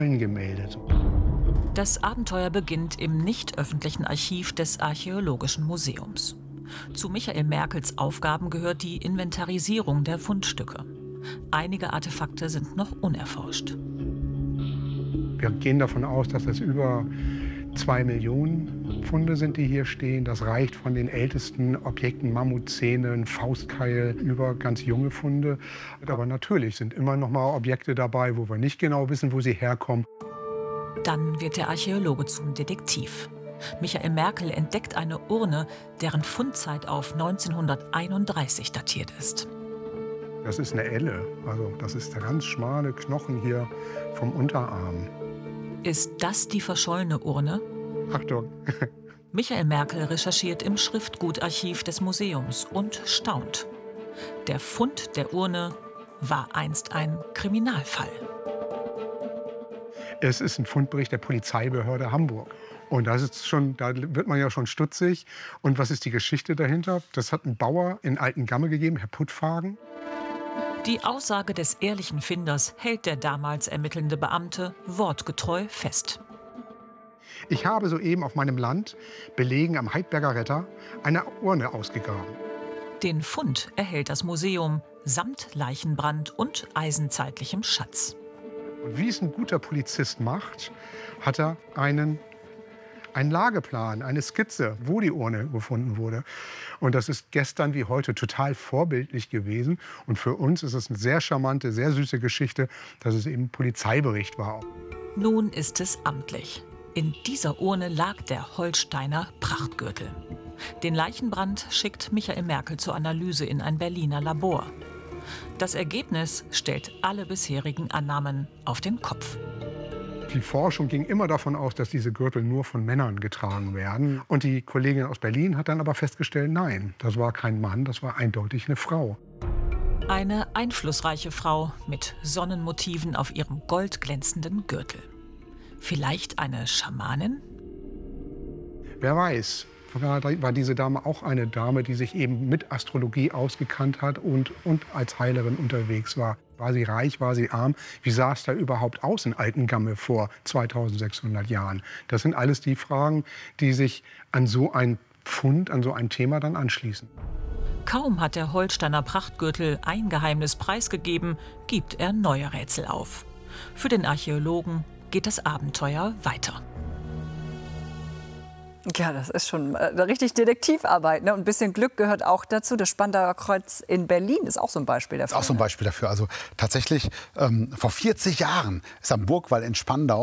gemeldet. Das Abenteuer beginnt im nicht öffentlichen Archiv des Archäologischen Museums. Zu Michael Merkels Aufgaben gehört die Inventarisierung der Fundstücke. Einige Artefakte sind noch unerforscht. Wir gehen davon aus, dass es über 2 Millionen Funde sind, die hier stehen. Das reicht von den ältesten Objekten, Mammutzähnen, Faustkeil, über ganz junge Funde. Aber natürlich sind immer noch mal Objekte dabei, wo wir nicht genau wissen, wo sie herkommen. Dann wird der Archäologe zum Detektiv. Michael Merkel entdeckt eine Urne, deren Fundzeit auf 1931 datiert ist. Das ist eine Elle, also das ist der ganz schmale Knochen hier vom Unterarm. Ist das die verschollene Urne? Achtung! Michael Merkel recherchiert im Schriftgutarchiv des Museums und staunt. Der Fund der Urne war einst ein Kriminalfall. Es ist ein Fundbericht der Polizeibehörde Hamburg. Und das ist schon, da wird man ja schon stutzig. Und was ist die Geschichte dahinter? Das hat ein Bauer in Altengamme gegeben, Herr Puttfagen. Die Aussage des ehrlichen Finders hält der damals ermittelnde Beamte wortgetreu fest. Ich habe soeben auf meinem Land, belegen am Heidberger Retter, eine Urne ausgegraben. Den Fund erhält das Museum samt Leichenbrand und eisenzeitlichem Schatz. Und wie es ein guter Polizist macht, hat er einen Lageplan, eine Skizze, wo die Urne gefunden wurde. Und das ist gestern wie heute total vorbildlich gewesen. Und für uns ist es eine sehr charmante, sehr süße Geschichte, dass es eben ein Polizeibericht war. Nun ist es amtlich. In dieser Urne lag der Holsteiner Prachtgürtel. Den Leichenbrand schickt Michael Merkel zur Analyse in ein Berliner Labor. Das Ergebnis stellt alle bisherigen Annahmen auf den Kopf. Die Forschung ging immer davon aus, dass diese Gürtel nur von Männern getragen werden. Und die Kollegin aus Berlin hat dann aber festgestellt, nein, das war kein Mann, das war eindeutig eine Frau. Eine einflussreiche Frau mit Sonnenmotiven auf ihrem goldglänzenden Gürtel. Vielleicht eine Schamanin? Wer weiß. War diese Dame auch eine Dame, die sich eben mit Astrologie ausgekannt hat und als Heilerin unterwegs war. War sie reich, war sie arm? Wie sah es da überhaupt aus in Altengamme vor 2600 Jahren? Das sind alles die Fragen, die sich an so ein Fund, an so ein Thema dann anschließen. Kaum hat der Holsteiner Prachtgürtel ein Geheimnis preisgegeben, gibt er neue Rätsel auf. Für den Archäologen geht das Abenteuer weiter. Ja, das ist schon richtig Detektivarbeit, ne? Und ein bisschen Glück gehört auch dazu. Das Spandauer Kreuz in Berlin ist auch so ein Beispiel dafür. Ist auch so ein Beispiel dafür. Also tatsächlich, vor 40 Jahren ist am Burgwall in Spandau